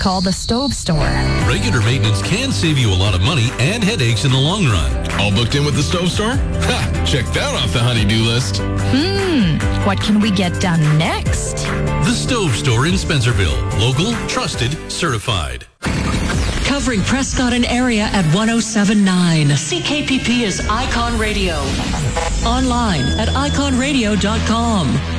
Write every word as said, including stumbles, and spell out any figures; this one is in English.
Call the Stove Store. Regular maintenance can save you a lot of money and headaches in the long run. All booked in with the Stove Store? Ha! Check that off the honey-do list. Hmm, what can we get done next? The Stove Store in Spencerville. Local, trusted, certified. Covering Prescott and area at one oh seven point nine. C K P P is Icon Radio. Online at icon radio dot com.